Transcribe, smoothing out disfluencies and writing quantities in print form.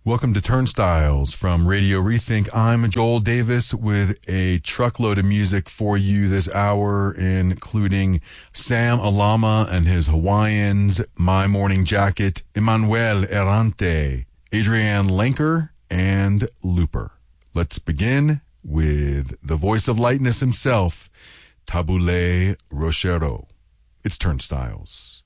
Welcome to Turnstiles from Radio Rethink. I'm Joel Davis with a truckload of music for you this hour, including Sam Alama and his Hawaiians, My Morning Jacket, Emmanuel Errante, Adrienne Lenker, and Looper. Let's begin with the voice of lightness himself, Tabule Rochero. It's Turnstiles.